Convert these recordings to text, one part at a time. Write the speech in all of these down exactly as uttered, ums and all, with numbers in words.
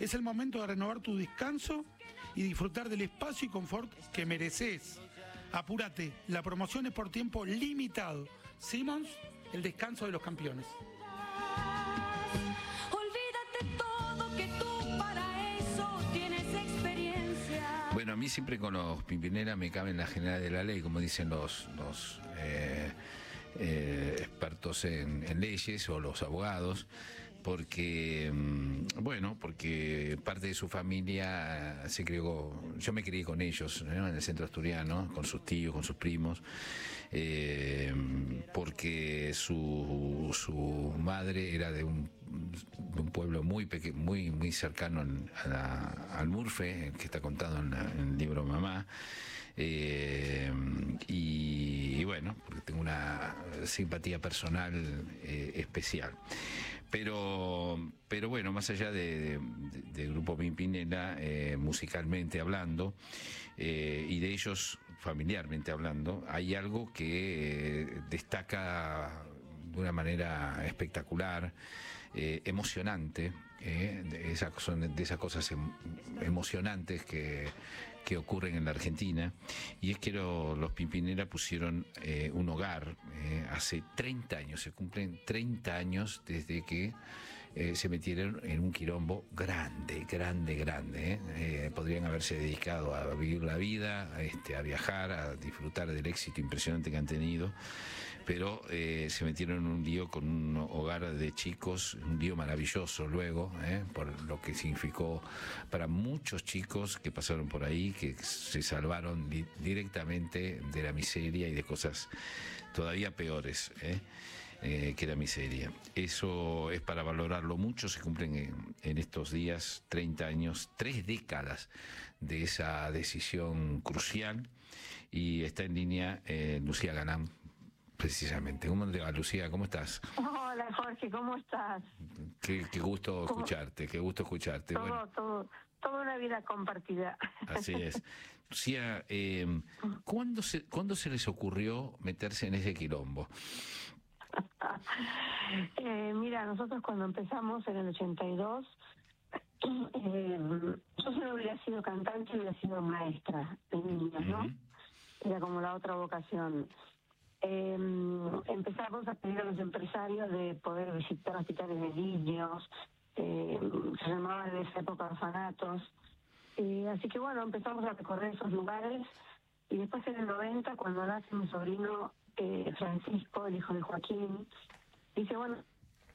Es el momento de renovar tu descanso y disfrutar del espacio y confort que mereces. Apúrate, la promoción es por tiempo limitado. Simmons, el descanso de los campeones. Olvídate todo, que tú para eso tienes experiencia. Bueno, a mí siempre con los Pimpinela me cabe en la general de la ley, como dicen los, los eh, eh, expertos en, en leyes o los abogados, porque, bueno, porque parte de su familia se crió, yo me crié con ellos, ¿no? En el centro asturiano, con sus tíos, con sus primos, eh, porque su, su madre era de un, de un pueblo muy pequeño, muy, muy cercano a la, al Murfe, que está contado en, la, en el libro Mamá, eh, y, y bueno, porque tengo una simpatía personal eh, especial. Pero, pero bueno, más allá de, de, de Grupo Pimpinela, eh, musicalmente hablando, eh, y de ellos familiarmente hablando, hay algo que eh, destaca de una manera espectacular, eh, emocionante, eh, de, esas, son de esas cosas em, emocionantes que, que ocurren en la Argentina, y es que lo, los Pimpinela pusieron eh, un hogar eh, hace treinta años, se cumplen treinta años desde que eh, se metieron en un quilombo grande, grande, grande. Eh. Eh, podrían haberse dedicado a vivir la vida, a, este, a viajar, a disfrutar del éxito impresionante que han tenido, pero eh, se metieron en un lío con un hogar de chicos, un lío maravilloso luego, eh, por lo que significó para muchos chicos que pasaron por ahí, que se salvaron di directamente de la miseria y de cosas todavía peores, eh, eh, que la miseria. Eso es para valorarlo mucho. Se cumplen en, en estos días treinta años, tres décadas de esa decisión crucial, y está en línea eh, Lucía Ganam, precisamente. ¿Cómo te va, Lucía? ¿Cómo estás? Hola, Jorge, ¿cómo estás? Qué, qué gusto ¿Cómo? escucharte, qué gusto escucharte. Todo, bueno, todo, toda una vida compartida. Así es. Lucía, eh, ¿cuándo, se, ¿cuándo se les ocurrió meterse en ese quilombo? eh, mira, nosotros cuando empezamos en el ochenta y dos, eh, yo solo hubiera sido cantante y hubiera sido maestra de niños, ¿no? Uh-huh. Era como la otra vocación. Eh, empezamos a pedir a los empresarios de poder visitar hospitales de niños, eh, se llamaban en esa época orfanatos, eh, así que bueno, empezamos a recorrer esos lugares, y después en el noventa, cuando nace mi sobrino eh, Francisco, el hijo de Joaquín, dice, bueno...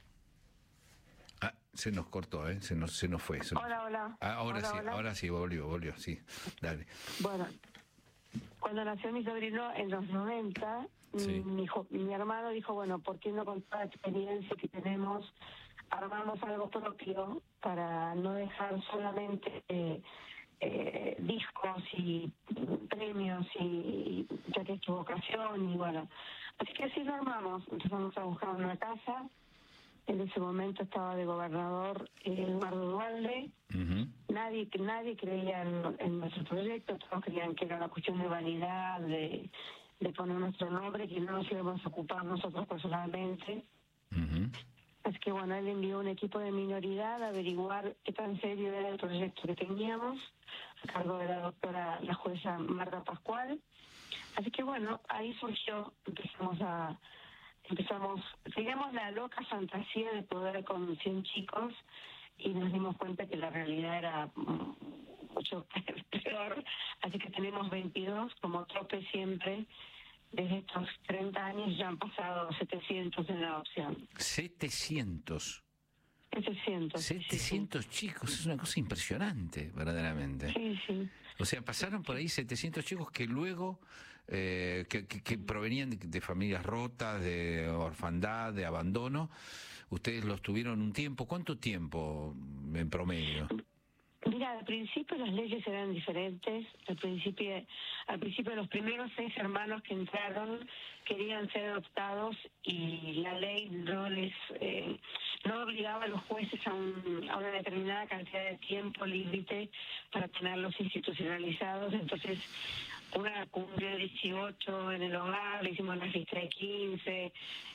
Ah, se nos cortó, ¿eh? Se nos, se nos fue. Se nos... Hola, hola. Ah, ahora hola, sí, hola. ahora sí, volvió, volvió, sí, dale. Bueno, cuando nació mi sobrino en los noventa, sí. mi, hijo, mi hermano dijo, bueno, ¿por qué no con toda la experiencia que tenemos armamos algo propio para no dejar solamente eh, eh, discos y premios y ya que equivocación? Y bueno, así que así lo armamos. Empezamos a buscar una casa. En ese momento estaba de gobernador eh, Eduardo Duhalde. Uh-huh. Nadie nadie creía en, en nuestro proyecto, todos creían que era una cuestión de vanidad, de, de poner nuestro nombre, que no nos íbamos a ocupar nosotros personalmente. Uh-huh. Así que bueno, él envió un equipo de minoridad a averiguar qué tan serio era el proyecto que teníamos, a cargo de la doctora, la jueza Marta Pascual. Así que bueno, ahí surgió, empezamos a... Empezamos, teníamos la loca fantasía de poder con cien chicos, y nos dimos cuenta que la realidad era mucho peor, así que tenemos veintidós, como tope siempre. Desde estos treinta años ya han pasado setecientos en la adopción. setecientos. setecientos. setecientos sí, sí. Chicos, es una cosa impresionante, verdaderamente. Sí, sí. O sea, pasaron por ahí setecientos chicos que luego, eh, que, que, que provenían de, de familias rotas, de orfandad, de abandono. Ustedes los tuvieron un tiempo. ¿Cuánto tiempo en promedio? Mira, al principio las leyes eran diferentes. Al principio, al principio los primeros seis hermanos que entraron querían ser adoptados, y la ley no les eh, no obligaba a los jueces a, un, a una determinada cantidad de tiempo límite para tenerlos institucionalizados. Entonces, una cumplió dieciocho en el hogar, le hicimos la fiesta de quince,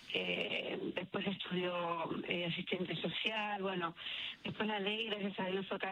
eh, después estudió eh, asistente social. Bueno, después la ley, gracias a Dios, fue